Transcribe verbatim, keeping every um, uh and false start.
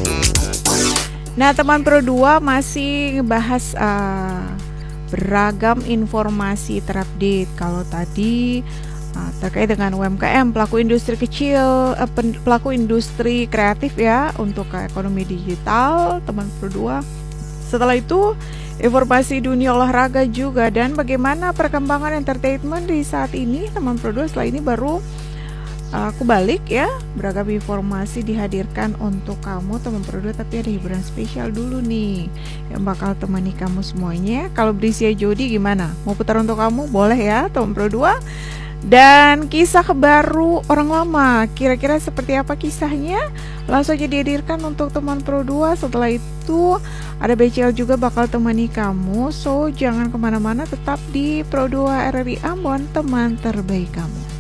Nah, teman Pro dua masih ngebahas uh, beragam informasi terupdate. Kalau tadi uh, terkait dengan U M K M, pelaku industri kecil, uh, pen, pelaku industri kreatif ya untuk ekonomi digital, teman Pro dua. Setelah itu informasi dunia olahraga juga dan bagaimana perkembangan entertainment di saat ini, teman Pro dua. Setelah ini baru aku balik ya, beragam informasi dihadirkan untuk kamu teman Pro dua, tapi ada hiburan spesial dulu nih yang bakal temani kamu semuanya. Kalau Brisia Jody gimana? Mau putar untuk kamu? Boleh ya teman Pro dua. Dan kisah baru orang lama, kira-kira seperti apa kisahnya? Langsung aja dihadirkan untuk teman Pro dua. Setelah itu ada B C L juga bakal temani kamu. So jangan kemana-mana, tetap di Pro dua R R I Ambon, teman terbaik kamu.